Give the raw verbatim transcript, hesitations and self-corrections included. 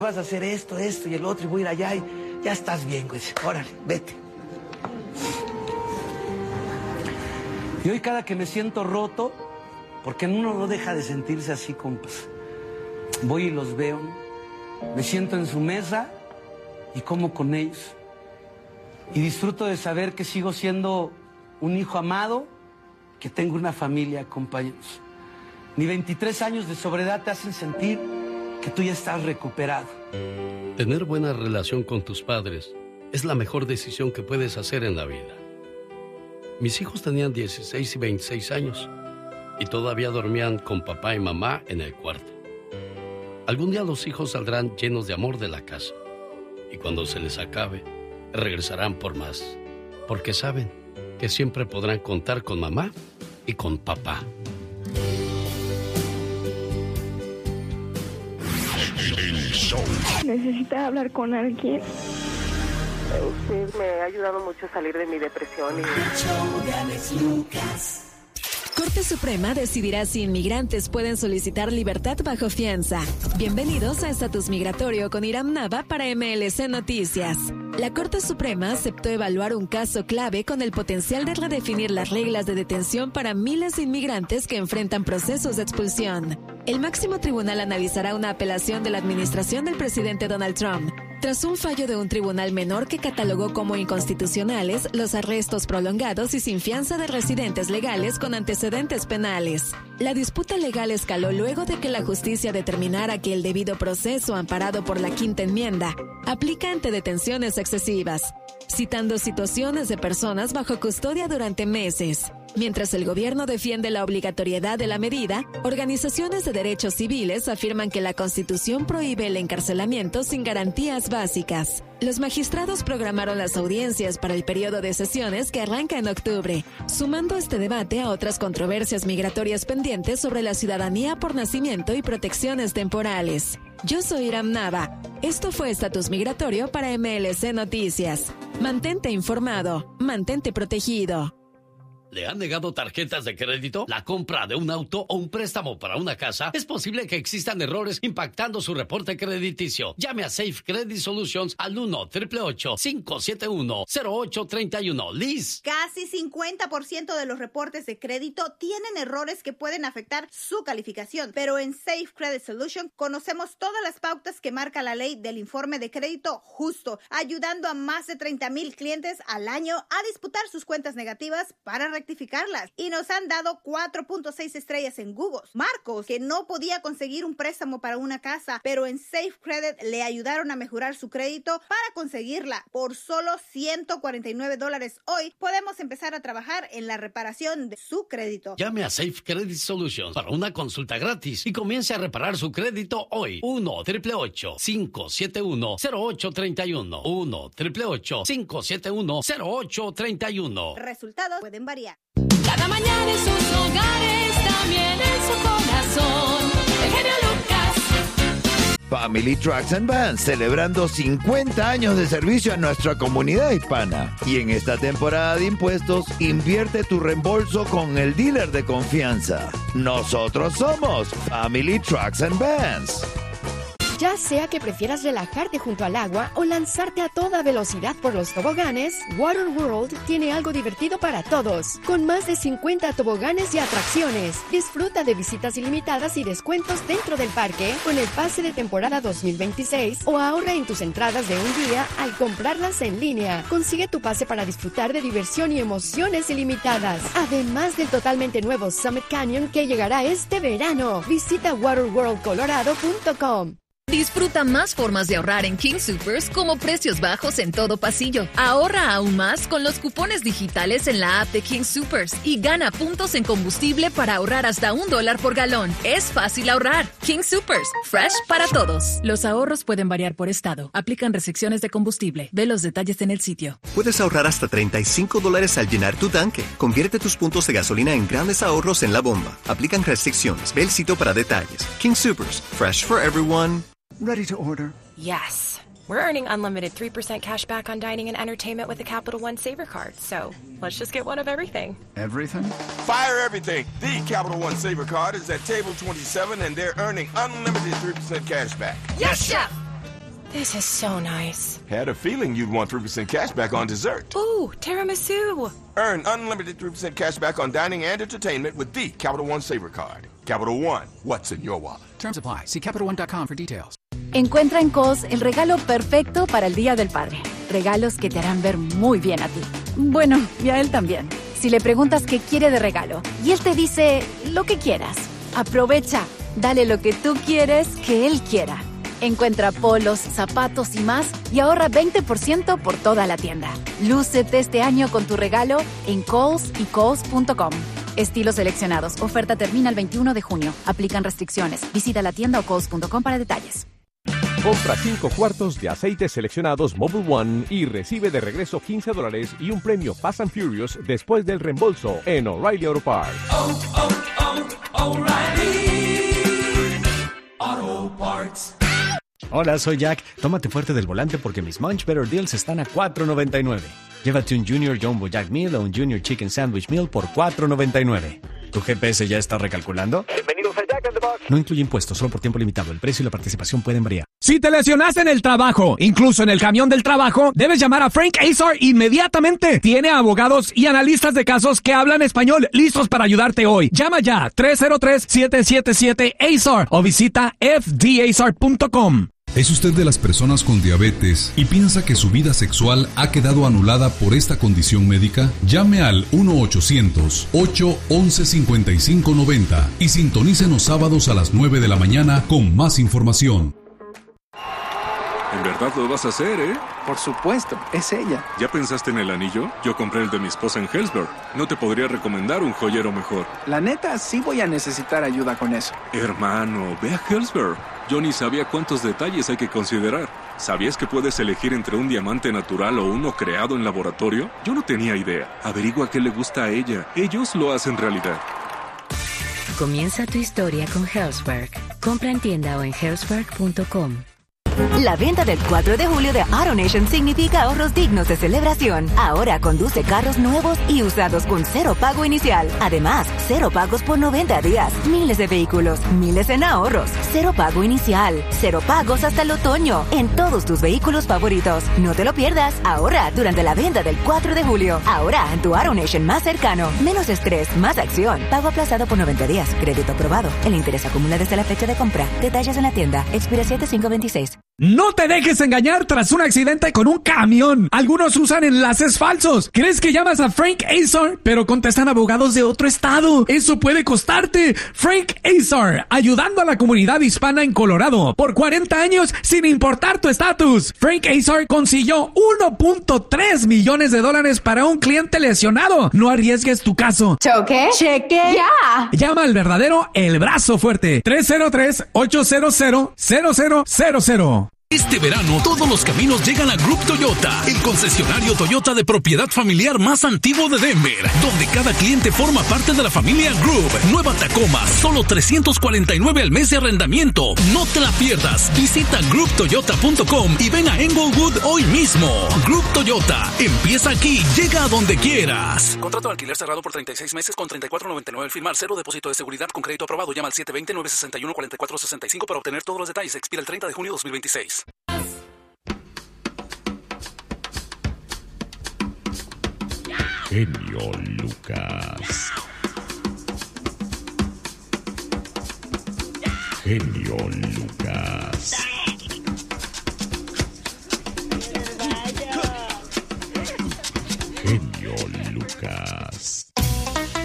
Vas a hacer esto, esto y el otro y voy a ir allá y ya estás bien, güey. Órale, vete. Y hoy cada que me siento roto, porque uno no deja de sentirse así, compas, voy y los veo, ¿no? Me siento en su mesa y como con ellos. Y disfruto de saber que sigo siendo un hijo amado, que tengo una familia, compañeros. Ni veintitrés años de sobriedad te hacen sentir que tú ya estás recuperado. Tener buena relación con tus padres es la mejor decisión que puedes hacer en la vida. Mis hijos tenían dieciséis y veintiséis años y todavía dormían con papá y mamá en el cuarto. Algún día los hijos saldrán llenos de amor de la casa y cuando se les acabe, regresarán por más, porque saben que siempre podrán contar con mamá y con papá. Necesita hablar con alguien. Usted me ha ayudado mucho a salir de mi depresión. Y... Corte Suprema decidirá si inmigrantes pueden solicitar libertad bajo fianza. Bienvenidos a Estatus Migratorio con Iram Nava para M L C Noticias. La Corte Suprema aceptó evaluar un caso clave con el potencial de redefinir las reglas de detención para miles de inmigrantes que enfrentan procesos de expulsión. El máximo tribunal analizará una apelación de la administración del presidente Donald Trump, tras un fallo de un tribunal menor que catalogó como inconstitucionales los arrestos prolongados y sin fianza de residentes legales con antecedentes penales. La disputa legal escaló luego de que la justicia determinara que el debido proceso amparado por la Quinta Enmienda aplica ante detenciones excesivas, citando situaciones de personas bajo custodia durante meses. Mientras el gobierno defiende la obligatoriedad de la medida, organizaciones de derechos civiles afirman que la Constitución prohíbe el encarcelamiento sin garantías básicas. Los magistrados programaron las audiencias para el periodo de sesiones que arranca en octubre, sumando este debate a otras controversias migratorias pendientes sobre la ciudadanía por nacimiento y protecciones temporales. Yo soy Iram Nava. Esto fue Estatus Migratorio para M L C Noticias. Mantente informado, mantente protegido. ¿Le han negado tarjetas de crédito? ¿La compra de un auto o un préstamo para una casa? Es posible que existan errores impactando su reporte crediticio. Llame a Safe Credit Solutions al uno, ocho ocho ocho, cinco siete uno, cero ocho tres uno. Liz. Casi cincuenta por ciento de los reportes de crédito tienen errores que pueden afectar su calificación. Pero en Safe Credit Solutions conocemos todas las pautas que marca la ley del informe de crédito justo, ayudando a más de treinta mil clientes al año a disputar sus cuentas negativas para rectificarlas, y nos han dado cuatro punto seis estrellas en Google. Marcos, que no podía conseguir un préstamo para una casa, pero en Safe Credit le ayudaron a mejorar su crédito para conseguirla. Por solo ciento cuarenta y nueve dólares hoy, podemos empezar a trabajar en la reparación de su crédito. Llame a Safe Credit Solutions para una consulta gratis y comience a reparar su crédito hoy. uno, ocho ocho ocho, cinco siete uno, cero ocho tres uno. uno, ocho ocho ocho, cinco siete uno, cero ocho tres uno. Resultados pueden variar. Cada mañana en sus hogares, también en su corazón. El genio Lucas. Family Trucks and Vans, celebrando cincuenta años de servicio a nuestra comunidad hispana. Y en esta temporada de impuestos, invierte tu reembolso con el dealer de confianza. Nosotros somos Family Trucks and Vans. Ya sea que prefieras relajarte junto al agua o lanzarte a toda velocidad por los toboganes, Water World tiene algo divertido para todos. Con más de cincuenta toboganes y atracciones, disfruta de visitas ilimitadas y descuentos dentro del parque con el pase de temporada dos mil veintiséis o ahorra en tus entradas de un día al comprarlas en línea. Consigue tu pase para disfrutar de diversión y emociones ilimitadas. Además del totalmente nuevo Summit Canyon que llegará este verano. Visita water world colorado punto com. Disfruta más formas de ahorrar en King Soopers como precios bajos en todo pasillo. Ahorra aún más con los cupones digitales en la app de King Soopers y gana puntos en combustible para ahorrar hasta un dólar por galón. Es fácil ahorrar. King Soopers, fresh para todos. Los ahorros pueden variar por estado. Aplican restricciones de combustible. Ve los detalles en el sitio. Puedes ahorrar hasta treinta y cinco dólares al llenar tu tanque. Convierte tus puntos de gasolina en grandes ahorros en la bomba. Aplican restricciones. Ve el sitio para detalles. King Soopers, fresh for everyone. Ready to order. Yes. We're earning unlimited three percent cash back on dining and entertainment with the Capital One Saver Card. So let's just get one of everything. Everything? Fire everything. The Capital One Saver Card is at table twenty-seven and they're earning unlimited three percent cash back. Yes, Chef! This is so nice. Had a feeling you'd want three percent cash back on dessert. Ooh, tiramisu. Earn unlimited three percent cash back on dining and entertainment with the Capital One Savor Card. Capital One, what's in your wallet? Terms apply. See Capital One dot com for details. Encuentra en Kohl's el regalo perfecto para el Día del Padre. Regalos que te harán ver muy bien a ti. Bueno, y a él también. Si le preguntas qué quiere de regalo y él te dice lo que quieras, aprovecha. Dale lo que tú quieres que él quiera. Encuentra polos, zapatos y más y ahorra veinte por ciento por toda la tienda. Lúcete este año con tu regalo en Kohl's y Kohl's punto com. Estilos seleccionados. Oferta termina el veintiuno de junio. Aplican restricciones. Visita la tienda o Kohl's punto com para detalles. Compra cinco cuartos de aceites seleccionados Mobil One y recibe de regreso quince dólares y un premio Fast and Furious después del reembolso en O'Reilly Auto Parts. Oh, oh, oh, O'Reilly Auto Parts. Hola, soy Jack. Tómate fuerte del volante porque mis Munch Better Deals están a cuatro noventa y nueve. Llévate un Junior Jumbo Jack Meal o un Junior Chicken Sandwich Meal por cuatro noventa y nueve. ¿Tu G P S ya está recalculando? Bienvenidos a Jack in the Box. No incluye impuestos, solo por tiempo limitado. El precio y la participación pueden variar. Si te lesionaste en el trabajo, incluso en el camión del trabajo, debes llamar a Frank Azar inmediatamente. Tiene abogados y analistas de casos que hablan español listos para ayudarte hoy. Llama ya tres cero tres, siete siete siete, A Z A R o visita F D A Z A R punto com. ¿Es usted de las personas con diabetes y piensa que su vida sexual ha quedado anulada por esta condición médica? Llame al uno ochocientos, ocho once, cincuenta y cinco noventa y sintonicen los sábados a las nueve de la mañana con más información. En verdad lo vas a hacer, ¿eh? Por supuesto, es ella. ¿Ya pensaste en el anillo? Yo compré el de mi esposa en Helzberg. No te podría recomendar un joyero mejor. La neta, sí voy a necesitar ayuda con eso. Hermano, ve a Helzberg. Yo ni sabía cuántos detalles hay que considerar. ¿Sabías que puedes elegir entre un diamante natural o uno creado en laboratorio? Yo no tenía idea. Averigua qué le gusta a ella. Ellos lo hacen realidad. Comienza tu historia con Helzberg. Compra en tienda o en helzberg punto com. La venta del cuatro de julio de AutoNation significa ahorros dignos de celebración. Ahora conduce carros nuevos y usados con cero pago inicial. Además, cero pagos por noventa días. Miles de vehículos, miles en ahorros. Cero pago inicial. Cero pagos hasta el otoño en todos tus vehículos favoritos. No te lo pierdas. Ahorra durante la venta del cuatro de julio. Ahora en tu AutoNation más cercano. Menos estrés, más acción. Pago aplazado por noventa días. Crédito aprobado. El interés acumula desde la fecha de compra. Detalles en la tienda. Expira siete cinco veintiséis. No te dejes engañar tras un accidente con un camión. Algunos usan enlaces falsos. ¿Crees que llamas a Frank Azar, pero contestan abogados de otro estado? Eso puede costarte. Frank Azar, ayudando a la comunidad hispana en Colorado por cuarenta años sin importar tu estatus. Frank Azar consiguió uno punto tres millones de dólares para un cliente lesionado. No arriesgues tu caso. ¿Choque? Cheque. Ya. Llama al verdadero El Brazo Fuerte. tres cero tres, ocho cero cero, cero cero cero cero. Este verano todos los caminos llegan a Group Toyota, el concesionario Toyota de propiedad familiar más antiguo de Denver, donde cada cliente forma parte de la familia Group. Nueva Tacoma, solo trescientos cuarenta y nueve al mes de arrendamiento. No te la pierdas. Visita group toyota punto com y ven a Englewood hoy mismo. Group Toyota, empieza aquí, llega a donde quieras. Contrato de alquiler cerrado por treinta y seis meses con treinta y cuatro noventa y nueve al firmar. Cero depósito de seguridad con crédito aprobado. Llama al siete dos cero, nueve seis uno, cuatro cuatro seis cinco para obtener todos los detalles. Expira el treinta de junio de dos mil veintiséis. Genio Lucas. Genio Lucas. Genio Lucas.